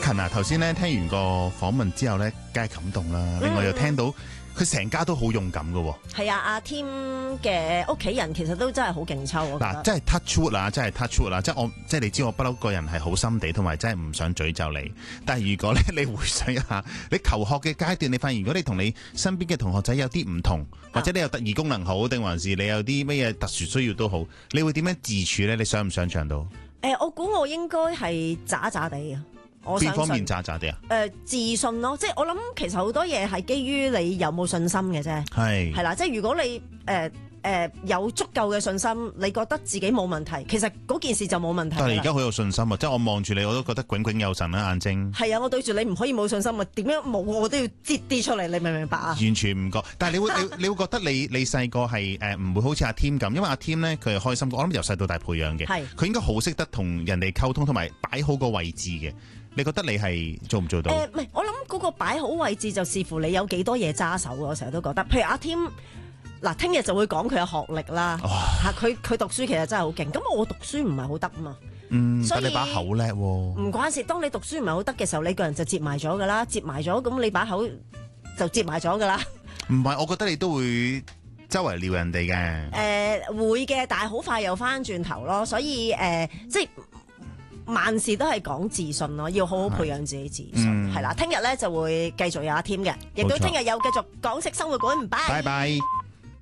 勤啊，頭先咧聽完個訪問之後咧，梗係感動啦。另外又聽到佢成家都好勇敢噶。 係啊，阿 Tim 嘅屋企人其實都真係好勁抽。 嗱，真係 touch wood 啦，真係 touch wood 啦。即係你知我不嬲個人係好心地，同埋真係唔想詛咒你。但係如果咧你回想一下，你求學嘅階段，你發現如果你同你身邊嘅同學仔有啲唔同，或者你有特異功能好，定還是你有啲乜嘢特殊需要都好，你會點樣自處咧？你想唔想象到？ 我估我應該係渣渣地啊。 邊方面渣渣啲啊？ 自信咯，即係我諗其實好多嘢係基於你有冇信心嘅啫。係啦，即係如果你有足夠嘅信心，你覺得自己冇問題，其實嗰件事就冇問題。 但係而家好有信心啊！即係我望住你，我都覺得炯炯有神啦眼睛。係啊，我對住你唔可以冇信心啊！點樣冇我都要擠啲出嚟，你明唔明白啊？ 完全唔覺，但係你會覺得你細個係唔會好似阿 Tim 咁，因為阿 Tim 咧佢係開心，我諗由細到大培養嘅，佢應該好識得同人哋溝通，同埋擺好個位置嘅。你覺得你係做唔做到？ 唔係，我諗嗰個擺好位置就視乎你有幾多嘢揸手。我成日都覺得，譬如阿 Tim，嗱，聽日就會講佢嘅學歷啦。佢讀書其實真係好勁。咁我讀書唔係好得啊嘛。所以但你把口叻喎。 唔關事，當你讀書唔係好得嘅時候，你個人就接埋咗噶啦，接埋咗，咁你把口就接埋咗噶啦。 唔係，我覺得你都會周圍撩人哋嘅。 會嘅，但係好快又翻轉頭咯。所以即係。萬事都係講自信咯，要好好培養自己自信。係啦，聽日咧就會繼續有阿 Tim 嘅，亦都聽日有繼續港式生活館。拜拜。